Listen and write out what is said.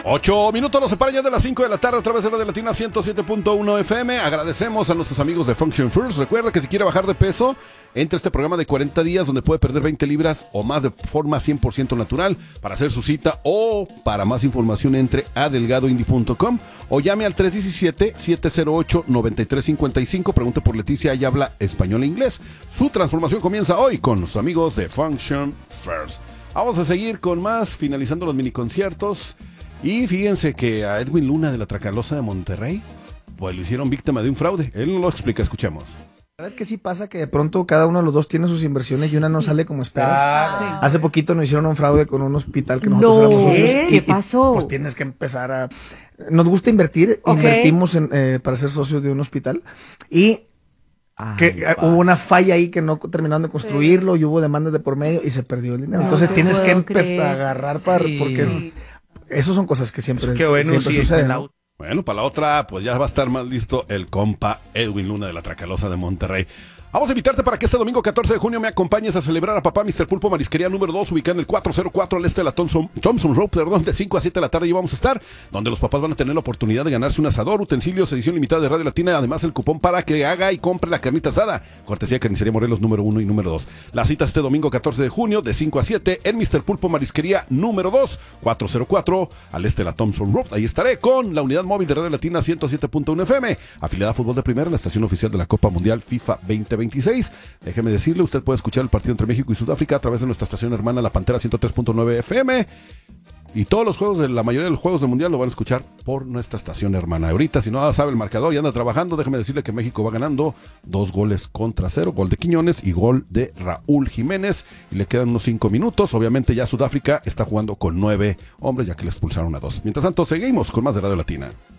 8 minutos nos separan ya de las 5 de la tarde a través de Radio Latina 107.1 FM. Agradecemos a nuestros amigos de Function First. Recuerda que si quiere bajar de peso, entre este programa de 40 días donde puede perder 20 libras o más de forma 100% natural. Para hacer su cita o para más información entre a delgadoindie.com o llame al 317-708-9355. Pregunte por Leticia y habla español e inglés. Su transformación comienza hoy con los amigos de Function First. Vamos a seguir con más, finalizando los miniconciertos. Y fíjense que a Edwin Luna de la Tracalosa de Monterrey, pues lo hicieron víctima de un fraude. Él nos lo explica, escuchemos. La verdad es que sí pasa que de pronto cada uno de los dos tiene sus inversiones y una no sale como esperas. Hace poquito nos hicieron un fraude con un hospital que nosotros éramos socios. ¿Qué pasó? Pues tienes que empezar a... Nos gusta invertir, invertimos para ser socios de un hospital y... hubo una falla ahí que no terminaron de construirlo y hubo demandas de por medio y se perdió el dinero. Entonces tienes que empezar a agarrar porque esos son cosas que siempre suceden, ¿no? Bueno, para la otra, pues ya va a estar más listo el compa Edwin Luna de la Tracalosa de Monterrey. Vamos a invitarte para que este domingo 14 de junio me acompañes a celebrar a papá Mr. Pulpo Marisquería número 2, ubicada en el 404 al este de la Thompson Road, de 5 a 7 de la tarde y vamos a estar, donde los papás van a tener la oportunidad de ganarse un asador, utensilios, edición limitada de Radio Latina, además el cupón para que haga y compre la carnita asada, cortesía de Carnicería Morelos número 1 y número 2. La cita este domingo 14 de junio, de 5 a 7, en Mr. Pulpo Marisquería número 2, 404 al este de la Thompson Road. Ahí estaré con la unidad móvil de Radio Latina 107.1 FM, afiliada a Fútbol de Primera, la estación oficial de la Copa Mundial FIFA 2026. Déjeme decirle, usted puede escuchar el partido entre México y Sudáfrica a través de nuestra estación hermana La Pantera 103.9 FM. Y todos los juegos, la mayoría de los juegos del Mundial lo van a escuchar por nuestra estación hermana. Ahorita, si no sabe el marcador y anda trabajando, déjeme decirle que México va ganando 2-0, gol de Quiñones y gol de Raúl Jiménez. Y le quedan unos 5 minutos. Obviamente ya Sudáfrica está jugando con 9 hombres, ya que le expulsaron a 2. Mientras tanto, seguimos con más de Radio Latina.